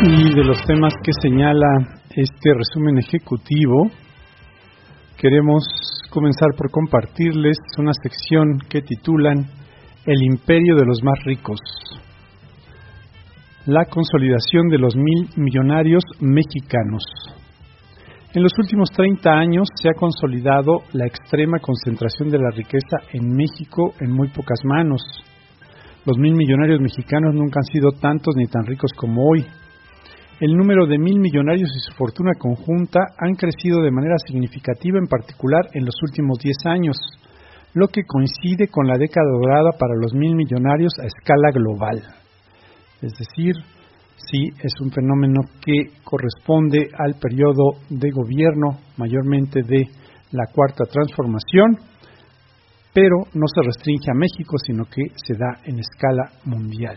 Y de los temas que señala este resumen ejecutivo, queremos comenzar por compartirles una sección que titulan El imperio de los más ricos. La consolidación de los 1,000 millonarios mexicanos. En los últimos 30 años se ha consolidado la extrema concentración de la riqueza en México en muy pocas manos. Los 1,000 millonarios mexicanos nunca han sido tantos ni tan ricos como hoy. El número de 1,000 millonarios y su fortuna conjunta han crecido de manera significativa, en particular en los últimos 10 años, lo que coincide con la década dorada para los 1,000 millonarios a escala global. Es decir, sí, es un fenómeno que corresponde al periodo de gobierno, mayormente de la Cuarta Transformación, pero no se restringe a México, sino que se da en escala mundial.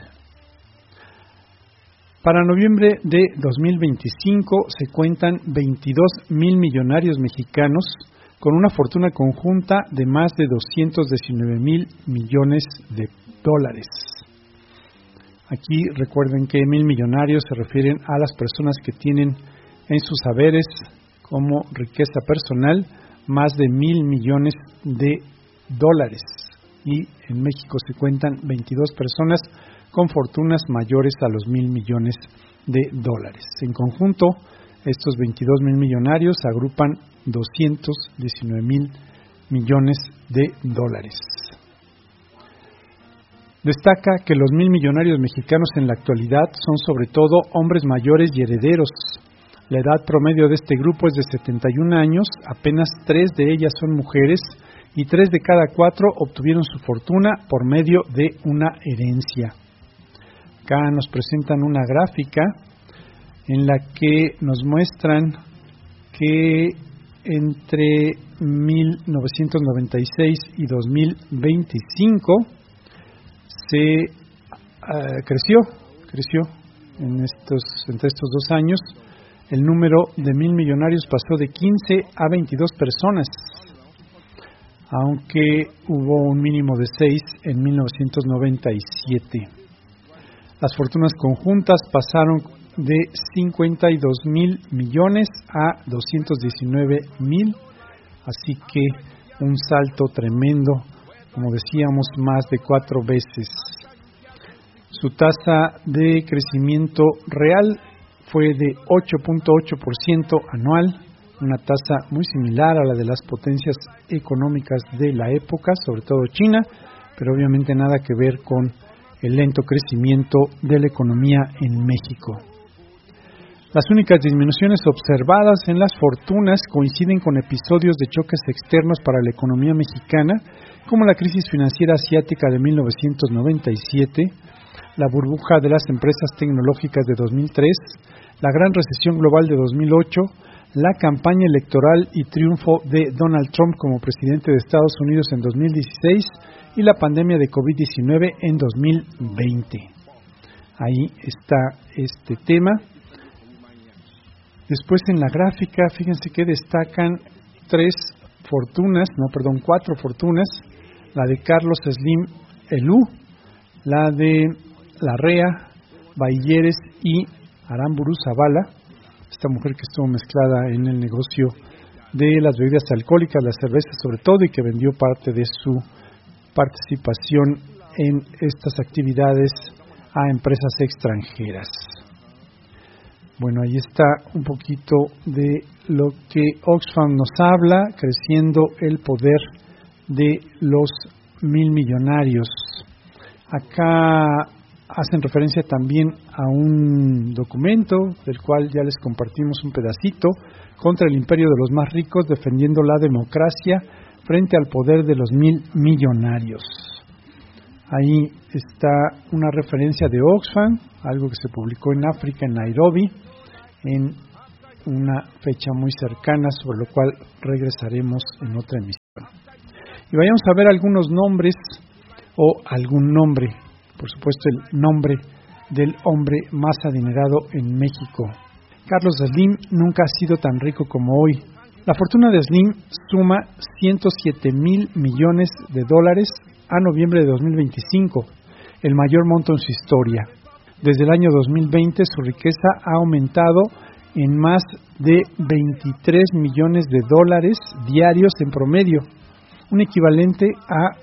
Para noviembre de 2025 se cuentan 22,000 millonarios mexicanos con una fortuna conjunta de más de 219,000 millones de dólares. Aquí recuerden que 1,000 millonarios se refieren a las personas que tienen en sus haberes como riqueza personal más de 1,000 millones de dólares. Y en México se cuentan 22 personas con fortunas mayores a los 1,000 millones de dólares. En conjunto, estos 22,000 millonarios agrupan 219,000 millones de dólares. Destaca que los 1,000 millonarios mexicanos en la actualidad son sobre todo hombres mayores y herederos. La edad promedio de este grupo es de 71 años, apenas 3 de ellas son mujeres y 3 de cada 4 obtuvieron su fortuna por medio de una herencia. Acá nos presentan una gráfica en la que nos muestran que entre 1996 y 2025 se creció entre estos 2 años. El número de 1,000 millonarios pasó de 15 a 22 personas, aunque hubo un mínimo de 6 en 1997. Las fortunas conjuntas pasaron de 52,000 millones a 219,000, así que un salto tremendo, como decíamos, más de 4 veces. Su tasa de crecimiento real fue de 8.8% anual, una tasa muy similar a la de las potencias económicas de la época, sobre todo China, pero obviamente nada que ver con el lento crecimiento de la economía en México. Las únicas disminuciones observadas en las fortunas coinciden con episodios de choques externos para la economía mexicana, como la crisis financiera asiática de 1997, la burbuja de las empresas tecnológicas de 2003, la gran recesión global de 2008, la campaña electoral y triunfo de Donald Trump como presidente de Estados Unidos en 2016 y la pandemia de COVID-19 en 2020. Ahí está este tema. Después en la gráfica, fíjense que destacan 4 fortunas, la de Carlos Slim Elú, la de Larrea, Bailleres y Aramburu Zavala, esta mujer que estuvo mezclada en el negocio de las bebidas alcohólicas, la cerveza sobre todo, y que vendió parte de su participación en estas actividades a empresas extranjeras. Bueno, ahí está un poquito de lo que Oxfam nos habla, creciendo el poder de los 1,000 millonarios. Acá hacen referencia también a un documento del cual ya les compartimos un pedacito, contra el imperio de los más ricos, defendiendo la democracia frente al poder de los 1,000 millonarios. Ahí está una referencia de Oxfam, algo que se publicó en África, en Nairobi, en una fecha muy cercana, sobre lo cual regresaremos en otra emisión. Y vayamos a ver algunos nombres, o algún nombre, por supuesto el nombre del hombre más adinerado en México. Carlos Slim nunca ha sido tan rico como hoy. La fortuna de Slim suma 107,000 millones de dólares a noviembre de 2025, el mayor monto en su historia. Desde el año 2020 su riqueza ha aumentado en más de 23 millones de dólares diarios en promedio, un equivalente a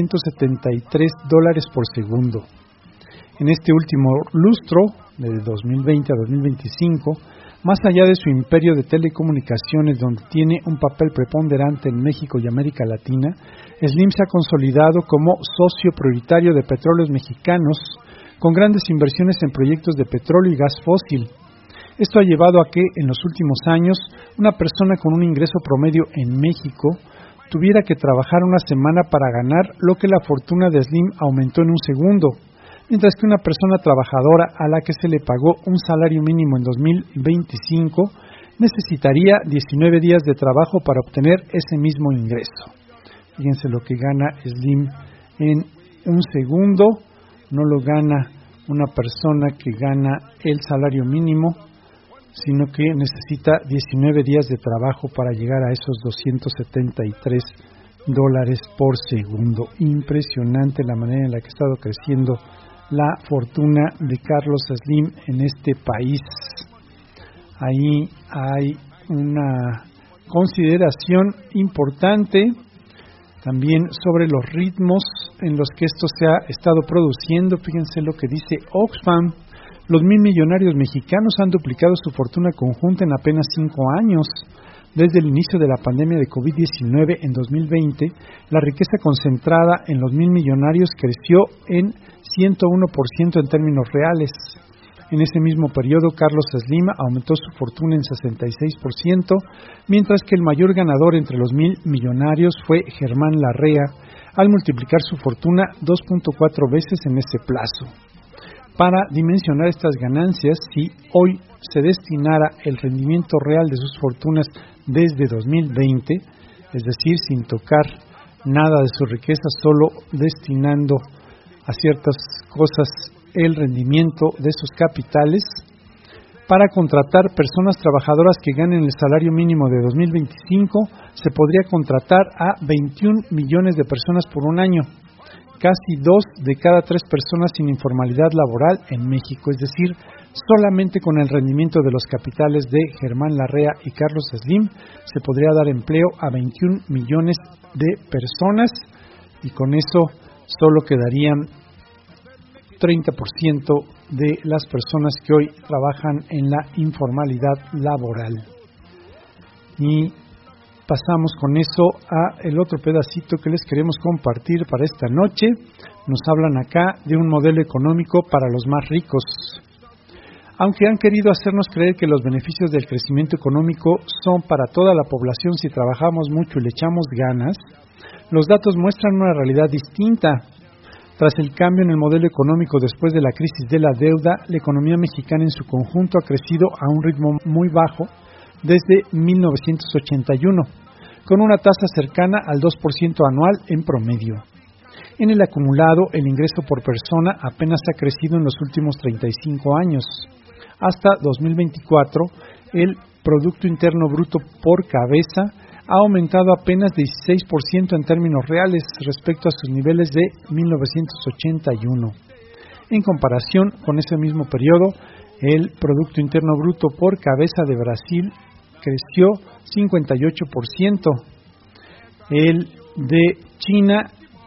273 dólares por segundo. En este último lustro, de 2020 a 2025, más allá de su imperio de telecomunicaciones, donde tiene un papel preponderante en México y América Latina, Slim se ha consolidado como socio prioritario de Petróleos Mexicanos, con grandes inversiones en proyectos de petróleo y gas fósil. Esto ha llevado a que, en los últimos años, una persona con un ingreso promedio en México tuviera que trabajar una semana para ganar lo que la fortuna de Slim aumentó en un segundo, mientras que una persona trabajadora a la que se le pagó un salario mínimo en 2025 necesitaría 19 días de trabajo para obtener ese mismo ingreso. Fíjense lo que gana Slim en un segundo, no lo gana una persona que gana el salario mínimo, sino que necesita 19 días de trabajo para llegar a esos 273 dólares por segundo. Impresionante la manera en la que ha estado creciendo la fortuna de Carlos Slim en este país. Ahí hay una consideración importante también sobre los ritmos en los que esto se ha estado produciendo. Fíjense lo que dice Oxfam. Los 1,000 millonarios mexicanos han duplicado su fortuna conjunta en apenas 5 años. Desde el inicio de la pandemia de COVID-19 en 2020, la riqueza concentrada en los 1,000 millonarios creció en 101% en términos reales. En ese mismo periodo, Carlos Slim aumentó su fortuna en 66%, mientras que el mayor ganador entre los 1,000 millonarios fue Germán Larrea, al multiplicar su fortuna 2.4 veces en ese plazo. Para dimensionar estas ganancias, si hoy se destinara el rendimiento real de sus fortunas desde 2020, es decir, sin tocar nada de su riqueza, solo destinando a ciertas cosas el rendimiento de sus capitales, para contratar personas trabajadoras que ganen el salario mínimo de 2025, se podría contratar a 21 millones de personas por un año, casi 2 de cada 3 personas sin informalidad laboral en México, es decir, solamente con el rendimiento de los capitales de Germán Larrea y Carlos Slim se podría dar empleo a 21 millones de personas y con eso solo quedarían 30% de las personas que hoy trabajan en la informalidad laboral. Y pasamos con eso a el otro pedacito que les queremos compartir para esta noche. Nos hablan acá de un modelo económico para los más ricos. Aunque han querido hacernos creer que los beneficios del crecimiento económico son para toda la población si trabajamos mucho y le echamos ganas, los datos muestran una realidad distinta. Tras el cambio en el modelo económico después de la crisis de la deuda, la economía mexicana en su conjunto ha crecido a un ritmo muy bajo desde 1981, con una tasa cercana al 2% anual en promedio. En el acumulado, el ingreso por persona apenas ha crecido en los últimos 35 años. Hasta 2024, el Producto Interno Bruto por cabeza ha aumentado apenas 16% en términos reales respecto a sus niveles de 1981. En comparación con ese mismo periodo, el Producto Interno Bruto por cabeza de Brasil creció 58%, el de China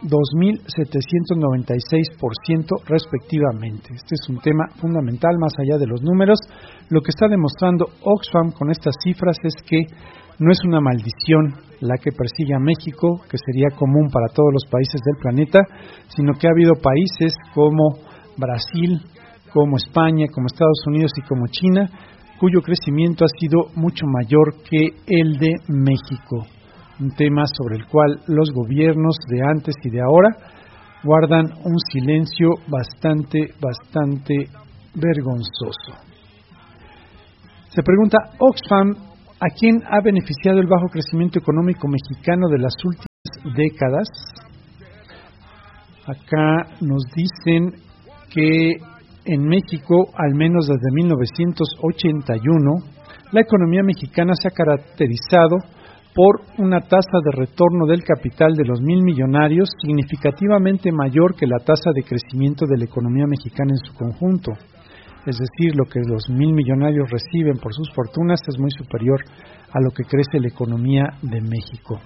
2.796% respectivamente. Este es un tema fundamental más allá de los números. Lo que está demostrando Oxfam con estas cifras es que no es una maldición la que persigue a México, que sería común para todos los países del planeta, sino que ha habido países como Brasil, como España, como Estados Unidos y como China, cuyo crecimiento ha sido mucho mayor que el de México. Un tema sobre el cual los gobiernos de antes y de ahora guardan un silencio bastante vergonzoso. Se pregunta Oxfam, ¿a quién ha beneficiado el bajo crecimiento económico mexicano de las últimas décadas? Acá nos dicen que en México, al menos desde 1981, la economía mexicana se ha caracterizado por una tasa de retorno del capital de los 1,000 millonarios significativamente mayor que la tasa de crecimiento de la economía mexicana en su conjunto. Es decir, lo que los 1,000 millonarios reciben por sus fortunas es muy superior a lo que crece la economía de México.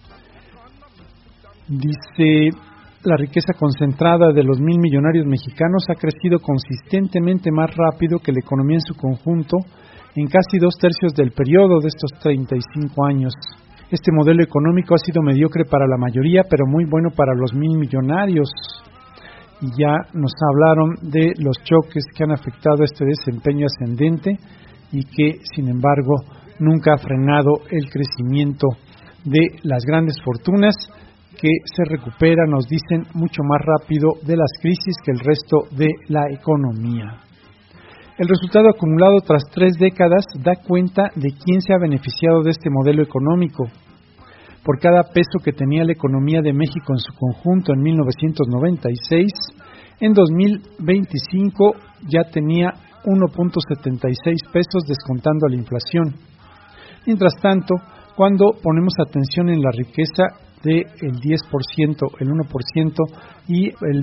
Dice, la riqueza concentrada de los 1,000 millonarios mexicanos ha crecido consistentemente más rápido que la economía en su conjunto en casi 2/3 del periodo de estos 35 años. Este modelo económico ha sido mediocre para la mayoría, pero muy bueno para los 1,000 millonarios. Y ya nos hablaron de los choques que han afectado este desempeño ascendente y que, sin embargo, nunca ha frenado el crecimiento de las grandes fortunas, que se recupera, nos dicen, mucho más rápido de las crisis que el resto de la economía. El resultado acumulado tras 3 décadas da cuenta de quién se ha beneficiado de este modelo económico. Por cada peso que tenía la economía de México en su conjunto en 1996, en 2025 ya tenía 1.76 pesos descontando a la inflación. Mientras tanto, cuando ponemos atención en la riqueza del 10%, el 1% y el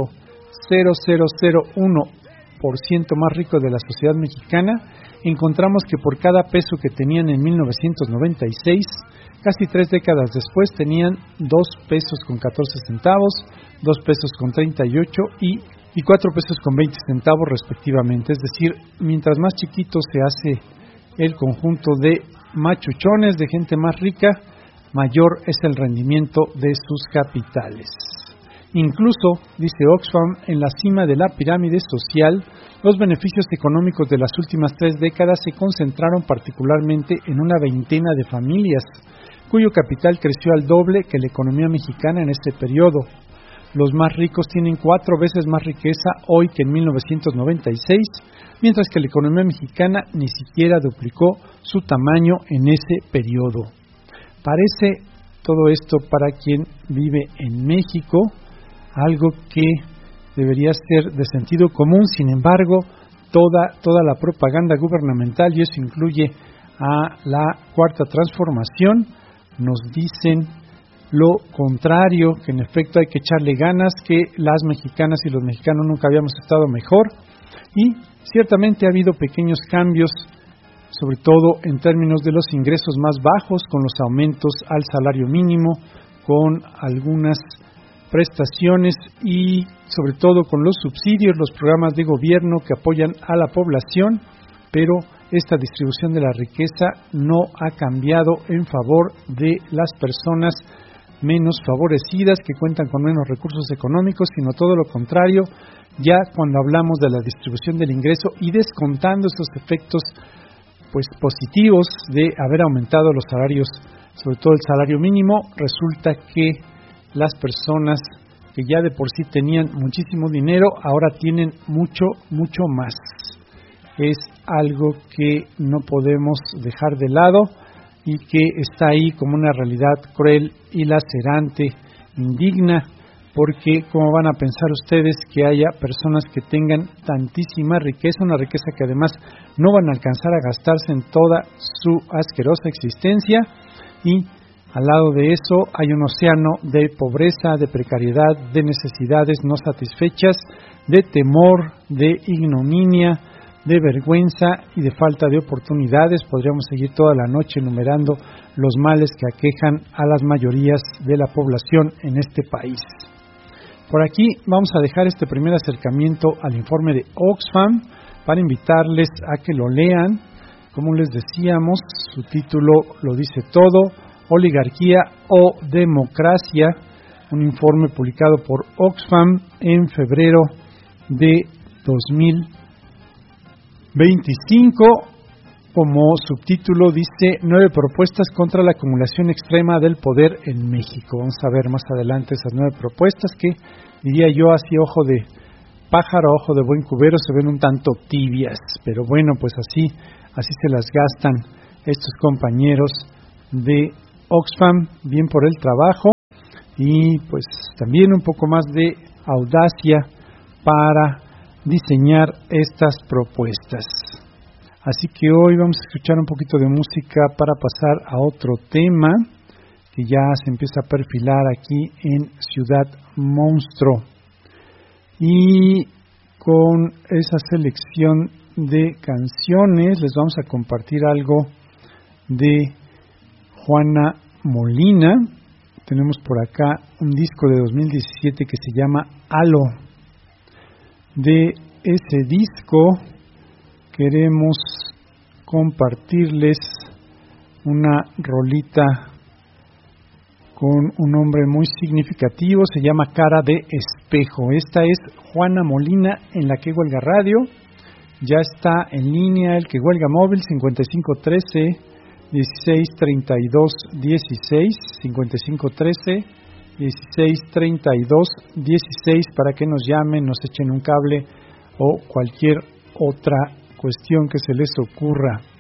0.0001% más rico de la sociedad mexicana, encontramos que por cada peso que tenían en 1996, casi 3 décadas después tenían 2 pesos con 14 centavos, 2 pesos con 38 y 4 pesos con 20 centavos respectivamente. Es decir, mientras más chiquito se hace el conjunto de machuchones, de gente más rica, mayor es el rendimiento de sus capitales. Incluso, dice Oxfam, en la cima de la pirámide social, los beneficios económicos de las últimas 3 décadas se concentraron particularmente en una veintena de familias, cuyo capital creció al doble que la economía mexicana en este periodo. Los más ricos tienen 4 veces más riqueza hoy que en 1996, mientras que la economía mexicana ni siquiera duplicó su tamaño en ese periodo. Parece todo esto, para quien vive en México, algo que debería ser de sentido común. Sin embargo, toda la propaganda gubernamental, y eso incluye a la Cuarta Transformación, nos dicen lo contrario, que en efecto hay que echarle ganas, que las mexicanas y los mexicanos nunca habíamos estado mejor, y ciertamente ha habido pequeños cambios, sobre todo en términos de los ingresos más bajos, con los aumentos al salario mínimo, con algunas prestaciones y sobre todo con los subsidios, los programas de gobierno que apoyan a la población, pero esta distribución de la riqueza no ha cambiado en favor de las personas menos favorecidas, que cuentan con menos recursos económicos, sino todo lo contrario. Ya cuando hablamos de la distribución del ingreso y descontando esos efectos positivos de haber aumentado los salarios, sobre todo el salario mínimo, resulta que las personas que ya de por sí tenían muchísimo dinero, ahora tienen mucho más. Es algo que no podemos dejar de lado y que está ahí como una realidad cruel y lacerante, indigna, porque ¿cómo van a pensar ustedes que haya personas que tengan tantísima riqueza, una riqueza que además no van a alcanzar a gastarse en toda su asquerosa existencia? Y al lado de eso hay un océano de pobreza, de precariedad, de necesidades no satisfechas, de temor, de ignominia, de vergüenza y de falta de oportunidades. Podríamos seguir toda la noche enumerando los males que aquejan a las mayorías de la población en este país. Por aquí vamos a dejar este primer acercamiento al informe de Oxfam para invitarles a que lo lean. Como les decíamos, su título lo dice todo: Oligarquía o Democracia, un informe publicado por Oxfam en febrero de 2025. Como subtítulo dice 9 propuestas contra la acumulación extrema del poder en México. Vamos a ver más adelante esas 9 propuestas que, diría yo, así ojo de pájaro, ojo de buen cubero, se ven un tanto tibias, pero bueno, pues así se las gastan estos compañeros de Oxfam, bien por el trabajo y pues también un poco más de audacia para diseñar estas propuestas. Así que hoy vamos a escuchar un poquito de música para pasar a otro tema que ya se empieza a perfilar aquí en Ciudad Monstruo. Y con esa selección de canciones les vamos a compartir algo de Juana Molina. Tenemos por acá un disco de 2017 que se llama Halo. De ese disco queremos compartirles una rolita con un nombre muy significativo, se llama Cara de Espejo. Esta es Juana Molina en la Que Huelga Radio. Ya está en línea el Que Huelga móvil 5513 1632 16 5513 1632 16 para que nos llamen, nos echen un cable o cualquier otra cuestión que se les ocurra.